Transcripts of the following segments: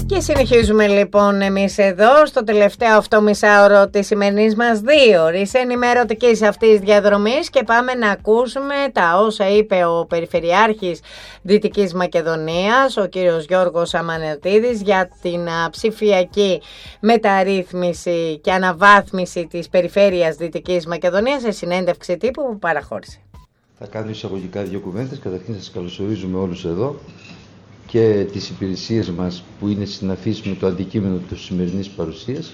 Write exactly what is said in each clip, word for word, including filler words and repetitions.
Και συνεχίζουμε λοιπόν εμείς εδώ στο τελευταίο αυτό μισάωρο της σημερινής μας δύο ώρης ενημερωτικής αυτής διαδρομής και πάμε να ακούσουμε τα όσα είπε ο Περιφερειάρχης Δυτικής Μακεδονίας, ο κύριος Γιώργος Αμανατίδης, για την ψηφιακή μεταρρύθμιση και αναβάθμιση της Περιφέρειας Δυτικής Μακεδονίας σε συνέντευξη τύπου που παραχώρησε. Θα κάνω εισαγωγικά δύο κουβέντες. Καταρχήν σας καλωσορίζουμε όλους εδώ και τις υπηρεσίες μας που είναι συναφείς με το αντικείμενο της σημερινής παρουσίας.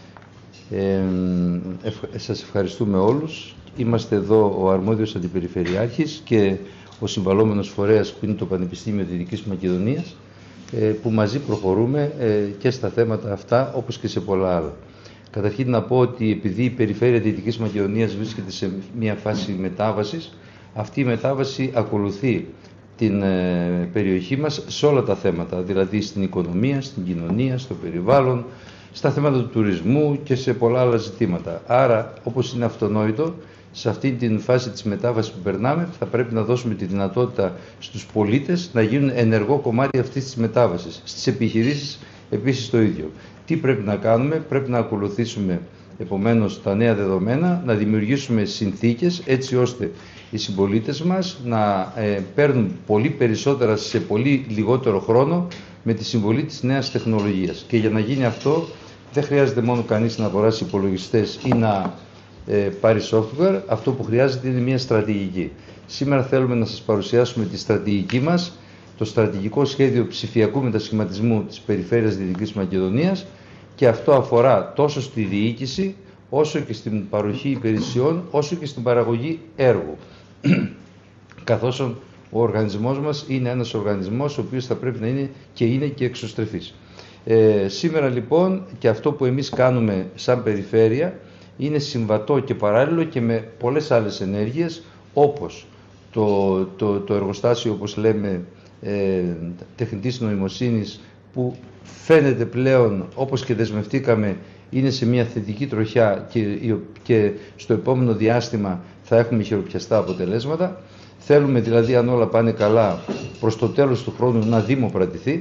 Ε, ευχ, σας ευχαριστούμε όλους. Είμαστε εδώ ο αρμόδιος αντιπεριφερειάρχης και ο συμβαλόμενος φορέας που είναι το Πανεπιστήμιο Δυτικής Μακεδονίας, ε, που μαζί προχωρούμε ε, και στα θέματα αυτά όπως και σε πολλά άλλα. Καταρχήν να πω ότι επειδή η Περιφέρεια Δυτικής Μακεδονίας βρίσκεται σε μια φάση μετάβασης, αυτή η μετάβαση ακολουθεί την ε, περιοχή μας σε όλα τα θέματα, δηλαδή στην οικονομία, στην κοινωνία, στο περιβάλλον, στα θέματα του τουρισμού και σε πολλά άλλα ζητήματα. Άρα, όπως είναι αυτονόητο, σε αυτή την φάση της μετάβασης που περνάμε, θα πρέπει να δώσουμε τη δυνατότητα στους πολίτες να γίνουν ενεργό κομμάτι αυτής της μετάβασης. Στις επιχειρήσεις επίσης το ίδιο. Τι πρέπει να κάνουμε? Πρέπει να ακολουθήσουμε επομένως τα νέα δεδομένα, να δημιουργήσουμε συνθήκες έτσι ώστε οι συμπολίτες μας να ε, παίρνουν πολύ περισσότερα σε πολύ λιγότερο χρόνο με τη συμβολή της νέας τεχνολογίας. Και για να γίνει αυτό δεν χρειάζεται μόνο κανείς να αγοράσει υπολογιστές ή να ε, πάρει software. Αυτό που χρειάζεται είναι μια στρατηγική. Σήμερα θέλουμε να σας παρουσιάσουμε τη στρατηγική μας, το στρατηγικό σχέδιο ψηφιακού μετασχηματισμού της Περιφέρειας Δυτικής Μακεδονίας, και αυτό αφορά τόσο στη διοίκηση, όσο και στην παροχή υπηρεσιών, όσο και στην παραγωγή έργου. Καθώς ο οργανισμός μας είναι ένας οργανισμός ο οποίος θα πρέπει να είναι και είναι και εξωστρεφής. Ε, σήμερα λοιπόν και αυτό που εμείς κάνουμε σαν περιφέρεια είναι συμβατό και παράλληλο και με πολλές άλλες ενέργειες, όπως το, το, το εργοστάσιο, όπως λέμε, ε, τεχνητής νοημοσύνης, που φαίνεται πλέον, όπως και δεσμευτήκαμε, είναι σε μια θετική τροχιά και, και στο επόμενο διάστημα θα έχουμε χειροπιαστά αποτελέσματα. Θέλουμε δηλαδή, αν όλα πάνε καλά, προς το τέλος του χρόνου να δημοπρατηθεί.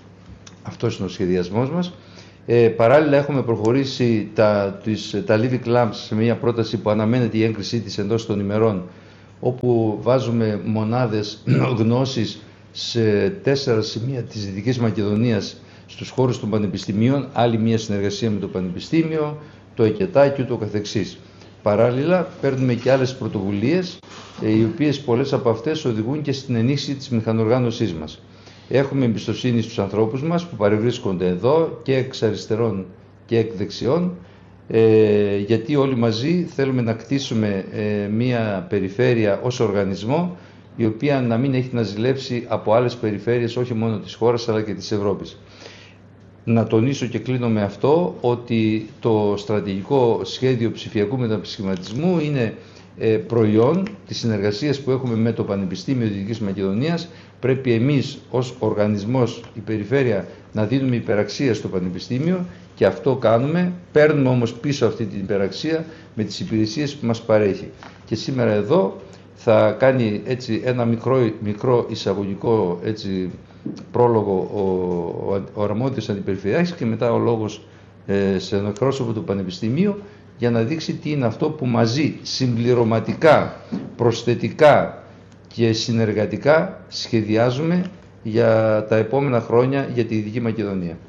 Αυτός είναι ο σχεδιασμός μας. Ε, παράλληλα έχουμε προχωρήσει τα, τις, τα Living Labs σε μια πρόταση που αναμένεται η έγκρισή της εντός των ημερών, όπου βάζουμε μονάδες γνώσης σε τέσσερα σημεία της Δυτικής Μακεδονίας στους χώρους των πανεπιστημίων, άλλη μια συνεργασία με το Πανεπιστήμιο, το ΕΚΕΤΑ και ούτω καθεξής. Παράλληλα, παίρνουμε και άλλες πρωτοβουλίες, οι οποίες πολλές από αυτές οδηγούν και στην ενίσχυση της μηχανοργάνωσής μας. Έχουμε εμπιστοσύνη στους ανθρώπους μας που παρευρίσκονται εδώ και εξ αριστερών και εκ δεξιών, ε, γιατί όλοι μαζί θέλουμε να κτίσουμε ε, μια περιφέρεια ως οργανισμό, η οποία να μην έχει να ζηλέψει από άλλες περιφέρειες, όχι μόνο της χώρας αλλά και της Ευρώπης. Να τονίσω και κλείνω με αυτό ότι το στρατηγικό σχέδιο ψηφιακού μετασχηματισμού είναι προϊόν της συνεργασίας που έχουμε με το Πανεπιστήμιο Δυτικής Μακεδονίας. Πρέπει εμείς ως οργανισμός, η περιφέρεια, να δίνουμε υπεραξία στο Πανεπιστήμιο και αυτό κάνουμε. Παίρνουμε όμως πίσω αυτή την υπεραξία με τις υπηρεσίες που μας παρέχει. Και σήμερα εδώ θα κάνει έτσι ένα μικρό, μικρό εισαγωγικό έτσι, πρόλογο ο, ο, ο αρμόδιος αντιπεριφερειάρχης και μετά ο λόγος ε, σε ένα εκπρόσωπο του Πανεπιστημίου, για να δείξει τι είναι αυτό που μαζί, συμπληρωματικά, προσθετικά και συνεργατικά σχεδιάζουμε για τα επόμενα χρόνια για τη Δυτική Μακεδονία.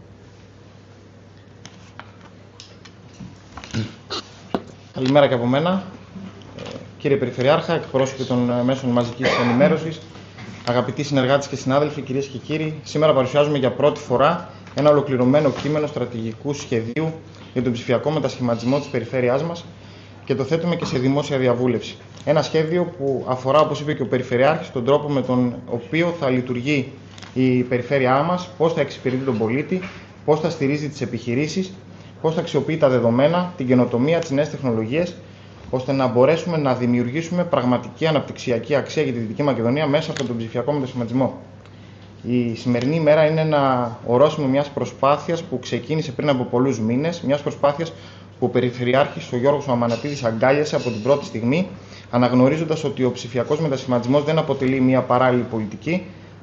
Καλημέρα και από μένα. Κύριε Περιφερειάρχα, εκπρόσωποι των μέσων μαζικής ενημέρωσης, αγαπητοί συνεργάτες και συνάδελφοι, κυρίες και κύριοι, σήμερα παρουσιάζουμε για πρώτη φορά ένα ολοκληρωμένο κείμενο στρατηγικού σχεδίου για τον ψηφιακό μετασχηματισμό της περιφέρειάς μας και το θέτουμε και σε δημόσια διαβούλευση. Ένα σχέδιο που αφορά, όπως είπε και ο Περιφερειάρχης, τον τρόπο με τον οποίο θα λειτουργεί η περιφέρειά μας, πώς θα εξυπηρετεί τον πολίτη, πώς θα στηρίζει τις επιχειρήσεις, πώς θα αξιοποιεί τα δεδομένα, την καινοτομία, τις νέες τεχνολογίες, ώστε να μπορέσουμε να δημιουργήσουμε πραγματική αναπτυξιακή αξία για τη Δυτική Μακεδονία μέσα από τον ψηφιακό μετασχηματισμό. Η σημερινή ημέρα είναι ένα ορόσημο μιας προσπάθειας που ξεκίνησε πριν από πολλούς μήνες, μιας προσπάθειας που ο Περιφερειάρχης, ο Γιώργος Αμανατίδης, αγκάλιασε από την πρώτη στιγμή, αναγνωρίζοντας ότι ο ψηφιακός μετασχηματισμός δεν αποτελεί μια παράλληλη πολιτική,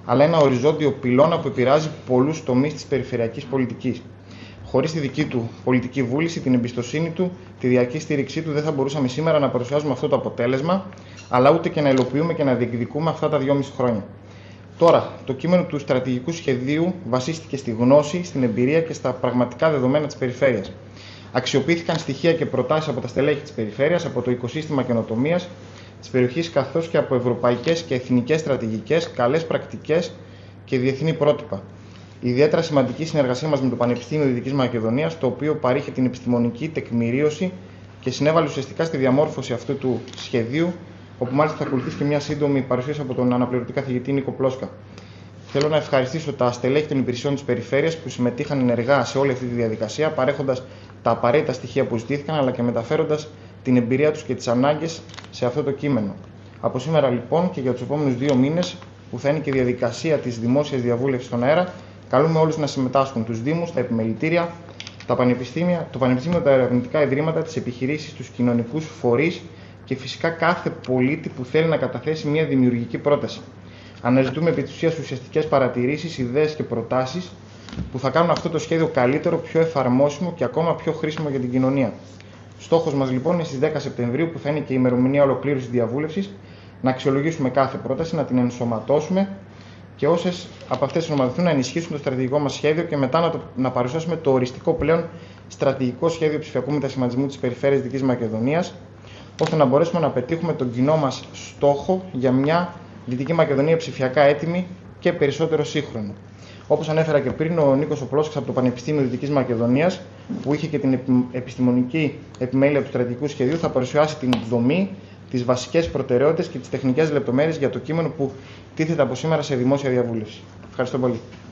αλλά ένα οριζόντιο πυλώνα που επηρεάζει πολλούς τομείς της περιφερειακής πολιτικής. Χωρίς τη δική του πολιτική βούληση, την εμπιστοσύνη του, τη διαρκή στήριξή του, δεν θα μπορούσαμε σήμερα να παρουσιάζουμε αυτό το αποτέλεσμα, αλλά ούτε και να υλοποιούμε και να διεκδικούμε αυτά τα δυόμιση χρόνια. Τώρα, το κείμενο του στρατηγικού σχεδίου βασίστηκε στη γνώση, στην εμπειρία και στα πραγματικά δεδομένα της περιφέρειας. Αξιοποιήθηκαν στοιχεία και προτάσεις από τα στελέχη της περιφέρειας, από το οικοσύστημα καινοτομίας της περιοχής, καθώς και από ευρωπαϊκές και εθνικές στρατηγικές, καλές πρακτικές και διεθνή πρότυπα. Ιδιαίτερα σημαντική συνεργασία μας με το Πανεπιστήμιο Δυτικής Μακεδονίας, το οποίο παρήχε την επιστημονική τεκμηρίωση και συνέβαλε ουσιαστικά στη διαμόρφωση αυτού του σχεδίου, όπου μάλιστα θα ακολουθήσει και μια σύντομη παρουσίαση από τον αναπληρωτή καθηγητή Νίκο Πλόσκα. Θέλω να ευχαριστήσω τα στελέχη των υπηρεσιών της περιφέρειας που συμμετείχαν ενεργά σε όλη αυτή τη διαδικασία, παρέχοντας τα απαραίτητα στοιχεία που ζητήθηκαν, αλλά και μεταφέροντας την εμπειρία τους και τις ανάγκες σε αυτό το κείμενο. Από σήμερα λοιπόν και για τους επόμενους δύο μήνες, που θα είναι και η διαδικασία της δημόσιας διαβούλευσης στον αέρα, καλούμε όλους να συμμετάσχουν, τους Δήμους, τα επιμελητήρια, τα πανεπιστήμια, το Πανεπιστήμιο, τα ερευνητικά ιδρύματα, τις επιχειρήσεις, τους κοινωνικούς φορείς και φυσικά κάθε πολίτη που θέλει να καταθέσει μια δημιουργική πρόταση. Αναζητούμε επί της ουσίας ουσιαστικές παρατηρήσεις, ιδέες και προτάσεις που θα κάνουν αυτό το σχέδιο καλύτερο, πιο εφαρμόσιμο και ακόμα πιο χρήσιμο για την κοινωνία. Στόχος μας λοιπόν είναι στις δέκα Σεπτεμβρίου, που θα είναι και η ημερομηνία ολοκλήρωσης διαβούλευσης, να αξιολογήσουμε κάθε πρόταση, να την ενσωματώσουμε και όσες από αυτές ενσωματωθούν να ενισχύσουν το στρατηγικό μας σχέδιο και μετά να, το, να παρουσιάσουμε το οριστικό πλέον στρατηγικό σχέδιο ψηφιακού μετασχηματισμού της Περιφέρειας Δυτικής Μακεδονίας, ώστε να μπορέσουμε να πετύχουμε τον κοινό μας στόχο για μια Δυτική Μακεδονία ψηφιακά έτοιμη και περισσότερο σύγχρονη. Όπως ανέφερα και πριν, ο Νίκος Πλόσκας από το Πανεπιστήμιο Δυτικής Μακεδονίας, που είχε και την επιστημονική επιμέλεια του στρατηγικού σχεδίου, θα παρουσιάσει την δομή, τις βασικές προτεραιότητες και τις τεχνικές λεπτομέρειες για το κείμενο που τίθεται από σήμερα σε δημόσια διαβούλευση. Ευχαριστώ πολύ.